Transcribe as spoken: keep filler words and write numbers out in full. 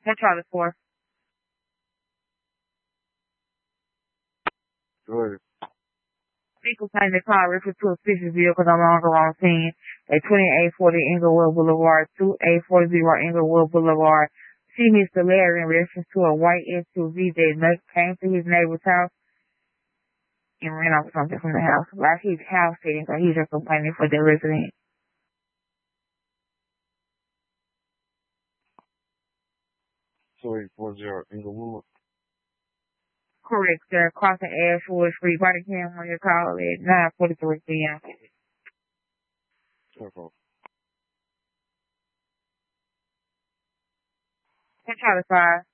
That's Charlie four. Good. Vehicle claim the car referred to a suspicious vehicle no longer on scene at twenty-eight forty Inglewood Boulevard, twenty-eight forty Inglewood Boulevard. See Mister Larry in reference to a white S U V that came to his neighbor's house and ran off something from the house. Like his house sitting, so he's just complaining for the resident. twenty-eight forty Inglewood. Correct, sir. Crossing Ashwood Street. Right again when you call at nine forty-three p.m. Okay. That's Charlie five.